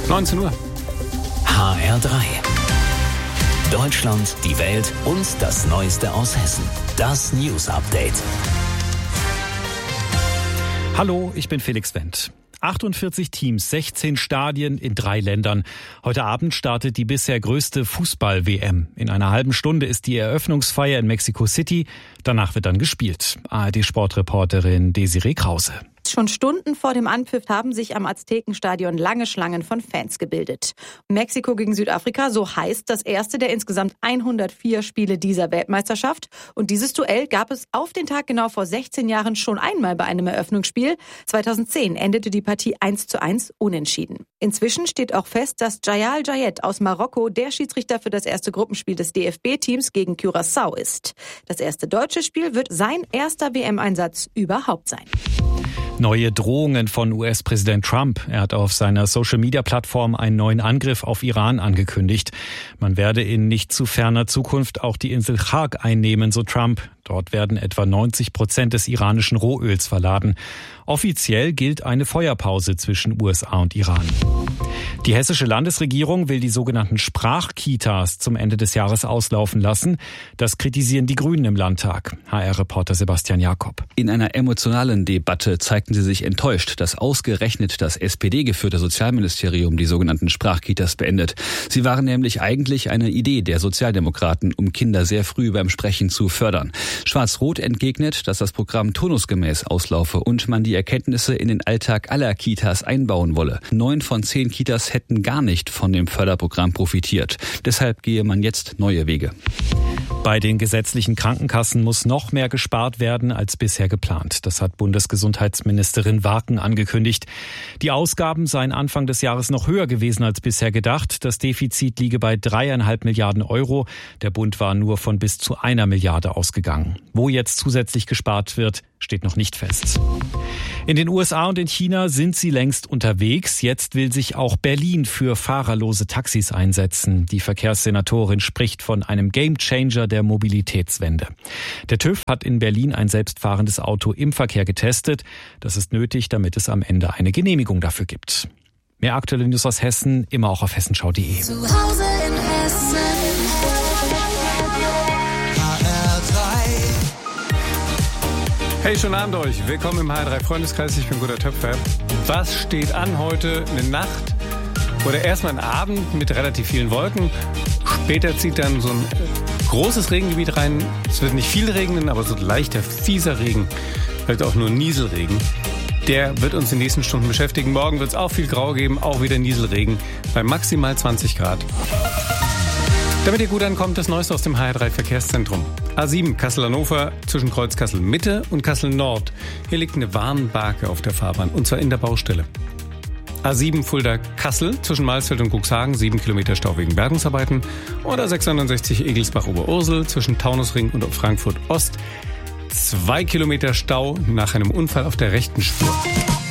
19 Uhr. HR3. Deutschland, die Welt und das Neueste aus Hessen. Das News Update. Hallo, ich bin Felix Wendt. 48 Teams, 16 Stadien in 3 Ländern. Heute Abend startet die bisher größte Fußball-WM. In einer halben Stunde ist die Eröffnungsfeier in Mexico City. Danach wird dann gespielt. ARD-Sportreporterin Desiree Krause. Schon Stunden vor dem Anpfiff haben sich am Aztekenstadion lange Schlangen von Fans gebildet. Mexiko gegen Südafrika, so heißt das erste der insgesamt 104 Spiele dieser Weltmeisterschaft. Und dieses Duell gab es auf den Tag genau vor 16 Jahren schon einmal bei einem Eröffnungsspiel. 2010 endete die Partie 1:1 unentschieden. Inzwischen steht auch fest, dass Jayal Jayet aus Marokko der Schiedsrichter für das erste Gruppenspiel des DFB-Teams gegen Curaçao ist. Das erste deutsche Spiel wird sein erster WM-Einsatz überhaupt sein. Neue Drohungen von US-Präsident Trump. Er hat auf seiner Social-Media-Plattform einen neuen Angriff auf Iran angekündigt. Man werde in nicht zu ferner Zukunft auch die Insel Chag einnehmen, so Trump. Dort werden etwa 90% des iranischen Rohöls verladen. Offiziell gilt eine Feuerpause zwischen USA und Iran. Die hessische Landesregierung will die sogenannten Sprachkitas zum Ende des Jahres auslaufen lassen. Das kritisieren die Grünen im Landtag. HR-Reporter Sebastian Jakob. In einer emotionalen Debatte zeigten sie sich enttäuscht, dass ausgerechnet das SPD-geführte Sozialministerium die sogenannten Sprachkitas beendet. Sie waren nämlich eigentlich eine Idee der Sozialdemokraten, um Kinder sehr früh beim Sprechen zu fördern. Schwarz-Rot entgegnet, dass das Programm turnusgemäß auslaufe und man die Erkenntnisse in den Alltag aller Kitas einbauen wolle. 9 von 10 Kitas hätten gar nicht von dem Förderprogramm profitiert. Deshalb gehe man jetzt neue Wege. Bei den gesetzlichen Krankenkassen muss noch mehr gespart werden als bisher geplant. Das hat Bundesgesundheitsministerin Warken angekündigt. Die Ausgaben seien Anfang des Jahres noch höher gewesen als bisher gedacht. Das Defizit liege bei 3,5 Milliarden Euro. Der Bund war nur von bis zu 1 Milliarde ausgegangen. Wo jetzt zusätzlich gespart wird, steht noch nicht fest. In den USA und in China sind sie längst unterwegs. Jetzt will sich auch Berlin für fahrerlose Taxis einsetzen. Die Verkehrssenatorin spricht von einem Gamechanger der Mobilitätswende. Der TÜV hat in Berlin ein selbstfahrendes Auto im Verkehr getestet. Das ist nötig, damit es am Ende eine Genehmigung dafür gibt. Mehr aktuelle News aus Hessen, immer auch auf hessenschau.de. Zu Hause in Hessen. Hey, schönen Abend euch. Willkommen im HR3-Freundeskreis. Ich bin Gunnar Töpfer. Was steht an heute? Eine Nacht oder erstmal ein Abend mit relativ vielen Wolken. Später zieht dann so ein großes Regengebiet rein. Es wird nicht viel regnen, aber so ein leichter, fieser Regen, vielleicht auch nur Nieselregen. Der wird uns in den nächsten Stunden beschäftigen. Morgen wird es auch viel Grau geben, auch wieder Nieselregen bei maximal 20 Grad. Damit ihr gut ankommt, das Neueste aus dem HR3-Verkehrszentrum. A7 Kassel-Hannover zwischen Kreuz Kassel-Mitte und Kassel-Nord. Hier liegt eine Warnbarke auf der Fahrbahn, und zwar in der Baustelle. A7 Fulda-Kassel zwischen Mahlsfeld und Cuxhagen, 7 Kilometer Stau wegen Bergungsarbeiten. Oder 669 Egelsbach-Oberursel zwischen Taunusring und Frankfurt-Ost. 2 Kilometer Stau nach einem Unfall auf der rechten Spur.